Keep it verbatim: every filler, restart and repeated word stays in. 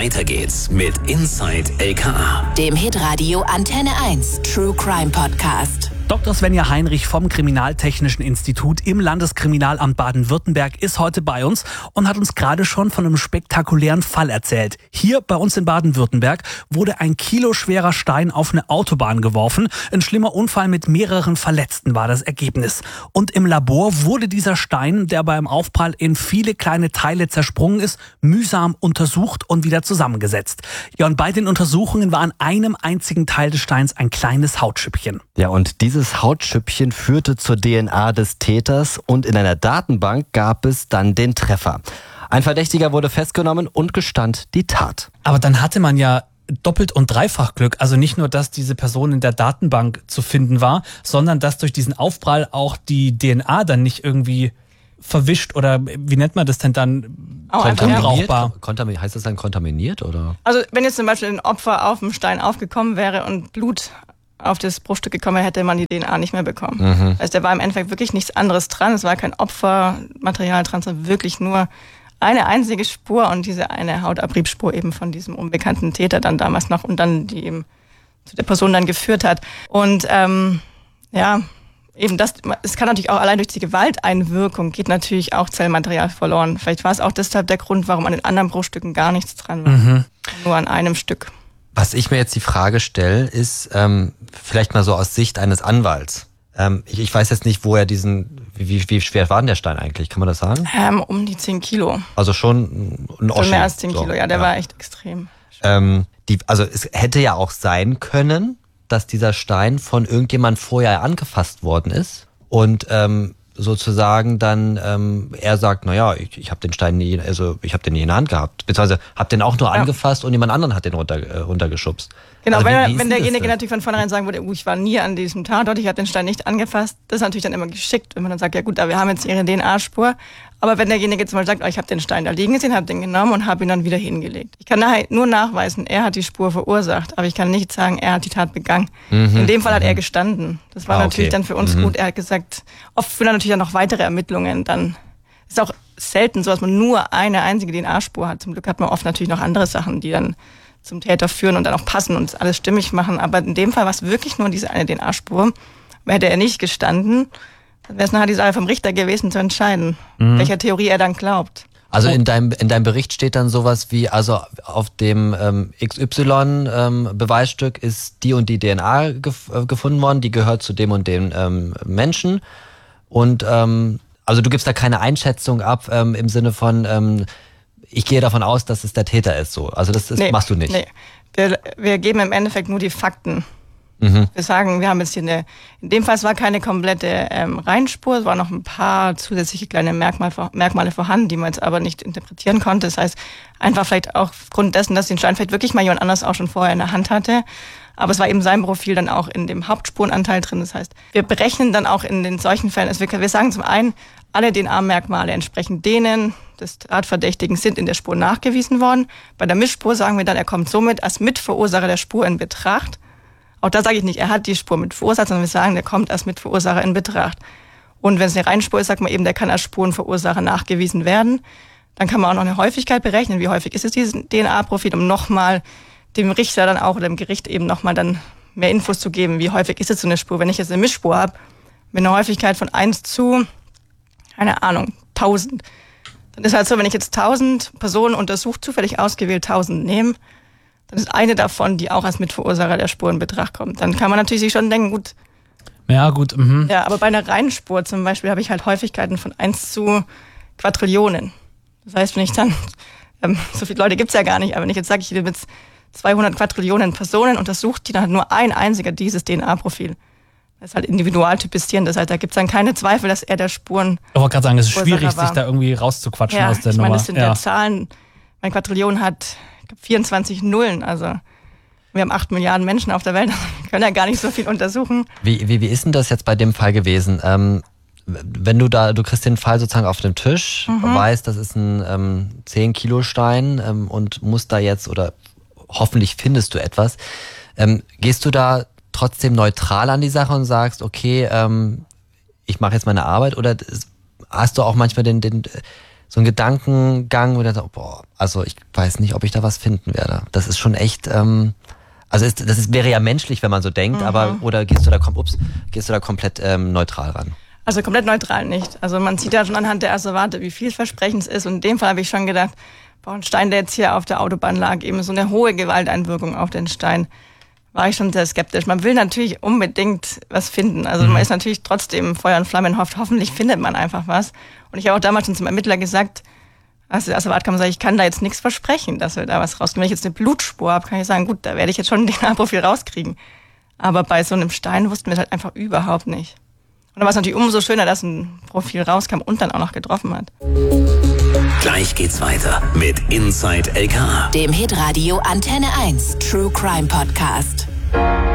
Weiter geht's mit Inside L K A, dem Hitradio Antenne eins True Crime Podcast. Doktor Svenja Heinrich vom Kriminaltechnischen Institut im Landeskriminalamt Baden-Württemberg ist heute bei uns und hat uns gerade schon von einem spektakulären Fall erzählt. Hier bei uns in Baden-Württemberg wurde ein kiloschwerer Stein auf eine Autobahn geworfen. Ein schlimmer Unfall mit mehreren Verletzten war das Ergebnis. Und im Labor wurde dieser Stein, der beim Aufprall in viele kleine Teile zersprungen ist, mühsam untersucht und wieder zusammengesetzt. Ja, und bei den Untersuchungen war an einem einzigen Teil des Steins ein kleines Hautschüppchen. Ja, und dieses Hautschüppchen führte zur D N A des Täters und in einer Datenbank gab es dann den Treffer. Ein Verdächtiger wurde festgenommen und gestand die Tat. Aber dann hatte man ja doppelt und dreifach Glück. Also nicht nur, dass diese Person in der Datenbank zu finden war, sondern dass durch diesen Aufprall auch die D N A dann nicht irgendwie verwischt oder wie nennt man das denn dann? Oh, unbrauchbar. Kontaminiert? Heißt das dann kontaminiert oder? Also wenn jetzt zum Beispiel ein Opfer auf dem Stein aufgekommen wäre und Blut auf das Bruchstück gekommen wäre, hätte man die D N A nicht mehr bekommen. Mhm. Also da war im Endeffekt wirklich nichts anderes dran. Es war kein Opfermaterial dran, sondern wirklich nur eine einzige Spur und diese eine Hautabriebspur eben von diesem unbekannten Täter dann damals noch und dann die eben zu der Person dann geführt hat. Und ähm, ja, eben das, es kann natürlich auch allein durch die Gewalteinwirkung geht natürlich auch Zellmaterial verloren. Vielleicht war es auch deshalb der Grund, warum an den anderen Bruchstücken gar nichts dran war. Mhm. Nur an einem Stück. Was ich mir jetzt die Frage stelle, ist ähm, vielleicht mal so aus Sicht eines Anwalts. Ähm, ich, ich weiß jetzt nicht, wo er diesen, wie, wie schwer war denn der Stein eigentlich? Kann man das sagen? Ähm, um die zehn Kilo. Also schon ein Oschi. Schon mehr als zehn so, Kilo, ja, der ja. war echt extrem. Ähm, die, also es hätte ja auch sein können, dass dieser Stein von irgendjemand vorher angefasst worden ist und ähm, sozusagen dann ähm, er sagt, naja, ich, ich habe den Stein nie, also ich habe den nie in der Hand gehabt, beziehungsweise habe den auch nur ja. angefasst und jemand anderen hat den runter, äh, runtergeschubst. Genau, also, wenn, wie, wie wenn derjenige natürlich von vornherein sagen würde, uh, ich war nie an diesem Tatort, ich habe den Stein nicht angefasst, das ist natürlich dann immer geschickt, wenn man dann sagt, ja gut, wir haben jetzt ihre D N A-Spur, aber wenn derjenige zum Beispiel sagt, oh, ich habe den Stein da liegen gesehen, habe den genommen und habe ihn dann wieder hingelegt. Ich kann nachher nur nachweisen, er hat die Spur verursacht, aber ich kann nicht sagen, er hat die Tat begangen. Mhm. In dem Fall hat er gestanden. Das war ah, natürlich okay. dann für uns mhm. gut. Er hat gesagt, oft führen dann natürlich dann noch weitere Ermittlungen. Dann ist auch selten so, dass man nur eine einzige D N A-Spur hat. Zum Glück hat man oft natürlich noch andere Sachen, die dann zum Täter führen und dann auch passen und alles stimmig machen. Aber in dem Fall war es wirklich nur diese eine D N A-Spur. Hätte er nicht gestanden, dann wäre es nachher die Sache vom Richter gewesen, zu entscheiden, mhm. welcher Theorie er dann glaubt. Also in deinem in deinem Bericht steht dann sowas wie, also auf dem ähm, X Y-Beweisstück ähm, ist die und die D N A gef- äh, gefunden worden, die gehört zu dem und dem ähm, Menschen. Und ähm, also du gibst da keine Einschätzung ab ähm, im Sinne von, ähm, ich gehe davon aus, dass es der Täter ist. So. Also das ist, nee, machst du nicht. Nee, wir, wir geben im Endeffekt nur die Fakten. Mhm. Wir sagen, wir haben jetzt hier eine, in dem Fall es war keine komplette ähm, Reihenspur, es waren noch ein paar zusätzliche kleine Merkmal, Merkmale vorhanden, die man jetzt aber nicht interpretieren konnte. Das heißt, einfach vielleicht auch aufgrund dessen, dass den Stein vielleicht wirklich mal jemand anders auch schon vorher in der Hand hatte. Aber es war eben sein Profil dann auch in dem Hauptspurenanteil drin. Das heißt, wir berechnen dann auch in den solchen Fällen, also wir, wir sagen zum einen, alle D N A-Merkmale entsprechend denen des Tatverdächtigen sind in der Spur nachgewiesen worden. Bei der Mischspur sagen wir dann, er kommt somit als Mitverursacher der Spur in Betracht. Auch da sage ich nicht, er hat die Spur mit verursacht, sondern wir sagen, der kommt als Mitverursacher in Betracht. Und wenn es eine Reihenspur ist, sagt man eben, der kann als Spurenverursacher nachgewiesen werden. Dann kann man auch noch eine Häufigkeit berechnen. Wie häufig ist es dieses D N A-Profil, um nochmal dem Richter dann auch oder dem Gericht eben nochmal dann mehr Infos zu geben. Wie häufig ist es so eine Spur? Wenn ich jetzt eine Mischspur habe, mit einer Häufigkeit von eins zu, keine Ahnung, tausend. Dann ist halt so, wenn ich jetzt tausend Personen untersucht, zufällig ausgewählt tausend nehme, dann ist eine davon, die auch als Mitverursacher der Spur in Betracht kommt. Dann kann man natürlich sich schon denken, gut. Ja, gut. Mhm. Ja, aber bei einer Reihenspur zum Beispiel habe ich halt Häufigkeiten von eins zu Quadrillionen. Das heißt, wenn ich dann, ähm, so viele Leute gibt's ja gar nicht, aber wenn ich jetzt sage, ich habe jetzt zweihundert Quadrillionen Personen untersucht, die dann hat nur ein einziger dieses D N A-Profil. Das ist halt individualtypisieren. Das heißt, da gibt's dann keine Zweifel, dass er der Spuren. Ich wollte gerade sagen, es ist schwierig, war. sich da irgendwie rauszuquatschen ja, aus der ich Nummer. meine, das sind ja ja Zahlen. Mein Quadrillion hat vierundzwanzig Nullen, also wir haben acht Milliarden Menschen auf der Welt, wir können ja gar nicht so viel untersuchen. Wie, wie, wie ist denn das jetzt bei dem Fall gewesen? Ähm, wenn du da, du kriegst den Fall sozusagen auf dem Tisch, mhm. weißt, das ist ein ähm, zehn Kilo Stein ähm, und musst da jetzt, oder hoffentlich findest du etwas, ähm, gehst du da trotzdem neutral an die Sache und sagst, okay, ähm, ich mache jetzt meine Arbeit, oder hast du auch manchmal den, den so ein Gedankengang, wo der so, boah, also ich weiß nicht, ob ich da was finden werde. Das ist schon echt, ähm, also ist, das ist, wäre ja menschlich, wenn man so denkt, mhm. aber oder gehst du da, ups, gehst du da komplett ähm, neutral ran? Also komplett neutral nicht. Also man sieht ja schon anhand der Asservate, wie vielversprechend es ist. Und in dem Fall habe ich schon gedacht, boah, ein Stein, der jetzt hier auf der Autobahn lag, eben so eine hohe Gewalteinwirkung auf den Stein, war ich schon sehr skeptisch. Man will natürlich unbedingt was finden. Also mhm. man ist natürlich trotzdem Feuer und Flamme und hofft, hoffentlich findet man einfach was. Und ich habe auch damals schon zum Ermittler gesagt, also der Asservat kann man sagen, ich kann da jetzt nichts versprechen, dass wir da was rauskriegen. Wenn ich jetzt eine Blutspur habe, kann ich sagen, gut, da werde ich jetzt schon ein D N A-Profil rauskriegen. Aber bei so einem Stein wussten wir es halt einfach überhaupt nicht. Und dann war es natürlich umso schöner, dass ein Profil rauskam und dann auch noch getroffen hat. Gleich geht's weiter mit Inside L K A. Dem Hitradio Antenne eins True Crime Podcast.